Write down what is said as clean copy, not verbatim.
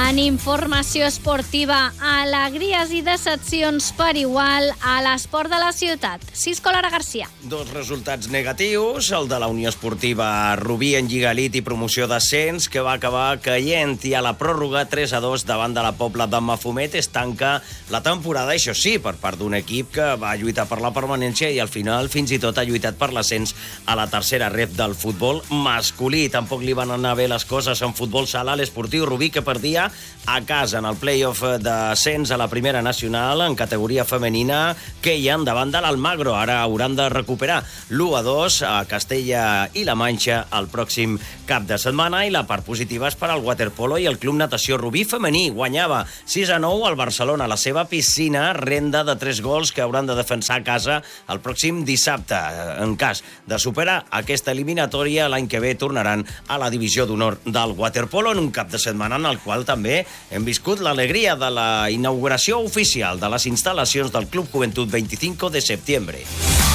En informació esportiva, alegries i decepcions per igual a l'esport de la ciutat. Cisco Lara Garcia. 2 resultats negatius, el de la Unió Esportiva Rubí en Lliga Elit i promoció d'ascens, que va acabar caient, i a la pròrroga 3-2 davant de la Pobla de Mafumet es tanca la temporada, això sí, per part d'un equip que va lluitar per la permanència i al final fins i tot ha lluitat per l'ascens a la tercera ref del futbol masculí. Tampoc li van anar bé les coses en futbol sala a l'Esportiu Rubí, que perdia a casa en el play-off d'ascens a la primera nacional en categoria femenina, que hi ha davant de l'Almagro. Ara hauran de recuperar l'1-2 a Castella i la Manxa el pròxim cap de setmana. I la part positiva és per al waterpolo i el Club Natació Rubí femení. Guanyava 6-9 al Barcelona a la seva piscina, renda de 3 gols que hauran de defensar a casa el pròxim dissabte. En cas de superar aquesta eliminatòria, l'any que ve tornaran a la divisió d'honor del waterpolo en un cap de setmana en el qual també hem viscut l'alegria de la inauguració oficial de les instal·lacions del Club Juventud 25 de Septiembre.